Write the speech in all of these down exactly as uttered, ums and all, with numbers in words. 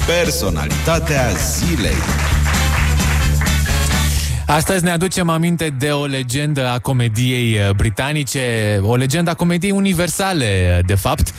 Personalitatea zilei. Astăzi ne aducem aminte de o legendă a comediei britanice, o legendă a comediei universale, de fapt,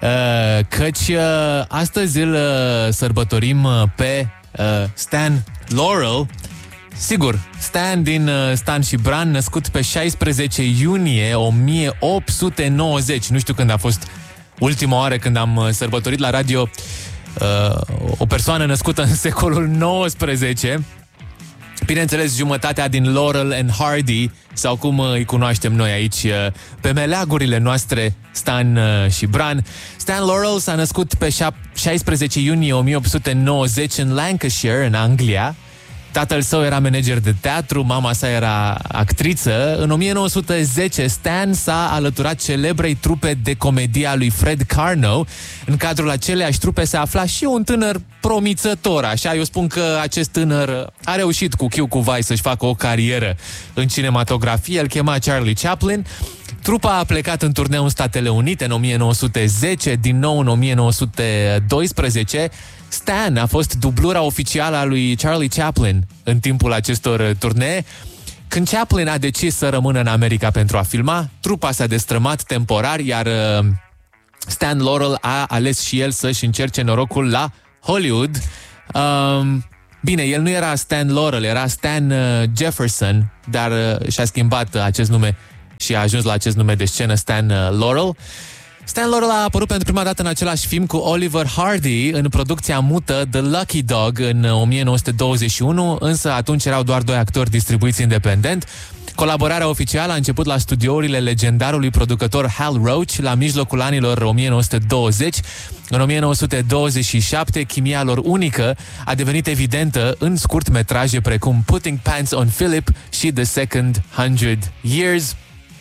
căci astăzi îl sărbătorim pe Stan Laurel. Sigur, Stan din Stan și Bran, născut pe șaisprezece iunie o mie opt sute nouăzeci. Nu știu când a fost ultima oară când am sărbătorit la radio uh, o persoană născută în secolul nouăsprezece. Bineînțeles, jumătatea din Laurel and Hardy, sau cum îi cunoaștem noi aici pe meleagurile noastre, Stan și Bran. Stan Laurel s-a născut pe șaisprezece iunie o mie opt sute nouăzeci în Lancashire, în Anglia. Tatăl său era manager de teatru, mama sa era actriță. În o mie nouă sute zece, Stan s-a alăturat celebrei trupe de comedie a lui Fred Karno. În cadrul aceleiași trupe se afla și un tânăr promițător, așa. Eu spun că acest tânăr a reușit cu chiu cu vai să-și facă o carieră în cinematografie. Îl chema Charlie Chaplin. Trupa a plecat în turneu în Statele Unite în o mie nouă sute zece, din nou în o mie nouă sute doisprezece. Stan a fost dublura oficială a lui Charlie Chaplin în timpul acestor turnee. Când Chaplin a decis să rămână în America pentru a filma, trupa s-a destrămat temporar, iar uh, Stan Laurel a ales și el să-și încerce norocul la Hollywood. Um, bine, el nu era Stan Laurel, era Stan uh, Jefferson, dar uh, și-a schimbat uh, acest nume și a ajuns la acest nume de scenă, Stan uh, Laurel. Stan Laurel a apărut pentru prima dată în același film cu Oliver Hardy în producția mută The Lucky Dog în o mie nouă sute douăzeci și unu, însă atunci erau doar doi actori distribuiți independent. Colaborarea oficială a început la studiourile legendarului producător Hal Roach la mijlocul anilor o mie nouă sute douăzeci. În o mie nouă sute douăzeci și șapte, chimia lor unică a devenit evidentă în scurtmetraje precum Putting Pants on Philip și The Second Hundred Years.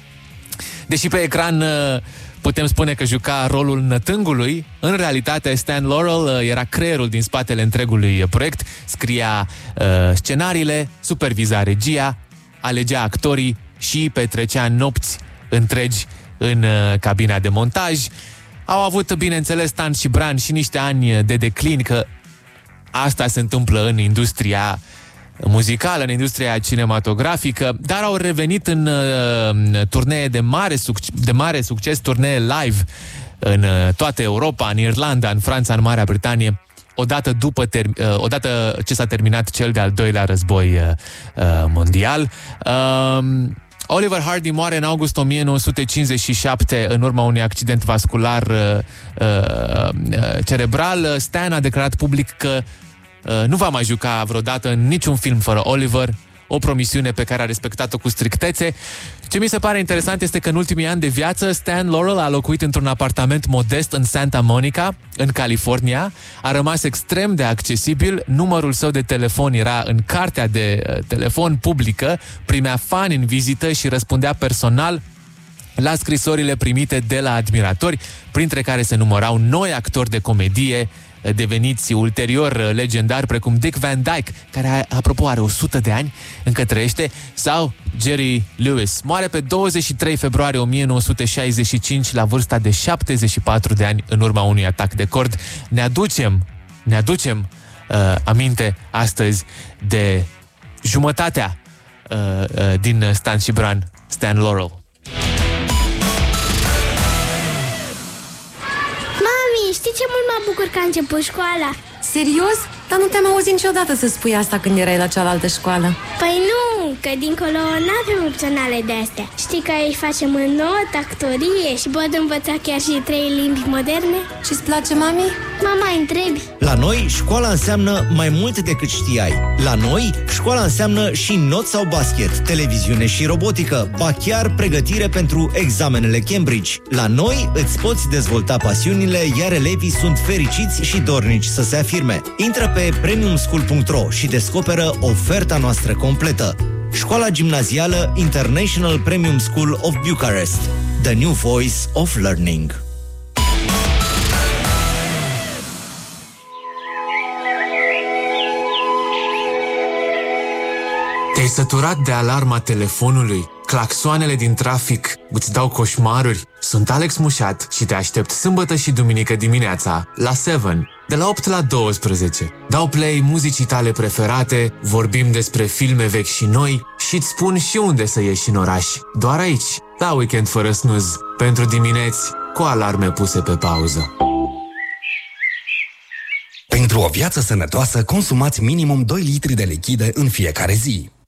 Deși pe ecran putem spune că juca rolul nătângului, în realitate Stan Laurel era creierul din spatele întregului proiect, scria uh, scenariile, superviza regia, alegea actorii și petrecea nopți întregi în uh, cabina de montaj. Au avut, bineînțeles, Stan și Bran și niște ani de declin, că asta se întâmplă în industria muzicală, în industria cinematografică, dar au revenit în uh, turnee de mare, suc- de mare succes, turnee live în uh, toată Europa, în Irlanda, în Franța, în Marea Britanie, odată, după ter- uh, odată ce s-a terminat cel de-al doilea război uh, uh, mondial. Uh, Oliver Hardy moare în august o mie nouă sute cincizeci și șapte în urma unui accident vascular uh, uh, cerebral. Stan a declarat public că Uh, nu va mai juca vreodată în niciun film fără Oliver, o promisiune pe care a respectat-o cu strictețe. Ce mi se pare interesant este că în ultimii ani de viață Stan Laurel a locuit într-un apartament modest în Santa Monica, în California. A rămas extrem de accesibil, numărul său de telefon era în cartea de uh, telefon publică, primea fani în vizită și răspundea personal la scrisorile primite de la admiratori, printre care se numărau noi actori de comedie deveniți ulterior legendari, precum Dick Van Dyke, care, apropo, are o sută de ani, încă trăiește, sau Jerry Lewis. Moare pe douăzeci și trei februarie o mie nouă sute șaizeci și cinci la vârsta de șaptezeci și patru de ani în urma unui atac de cord. Ne aducem, ne aducem uh, aminte astăzi de jumătatea uh, uh, din Stan și Bran, Stan Laurel. Știi ce mult mă bucur că a început școala? Serios? Dar nu te-am auzit niciodată să spui asta când erai la cealaltă școală. Păi nu, că dincolo n-avem opționale de-astea. Știi că aici facem înot, actorie și pot învăța chiar și trei limbi moderne. Și-ți place, mami? Mama, întrebi. La noi, școala înseamnă mai mult decât știai. La noi, școala înseamnă și not sau basket, televiziune și robotică, ba chiar pregătire pentru examenele Cambridge. La noi îți poți dezvolta pasiunile, iar elevii sunt fericiți și dornici să se afirme. Intră pe premium school punct ro și descoperă oferta noastră completă. Școala Gimnazială International Premium School of Bucharest. The new voice of learning. Te-ai săturat de alarma telefonului, claxoanele din trafic îți dau coșmaruri? Sunt Alex Mușat și te aștept sâmbătă și duminică dimineața la șapte, de la opt la douăsprezece. Dau play muzicii tale preferate, vorbim despre filme vechi și noi și îți spun și unde să ieși în oraș. Doar aici, la Weekend fără snuz, pentru dimineți cu alarme puse pe pauză. Pentru o viață sănătoasă, consumați minimum doi litri de lichide în fiecare zi.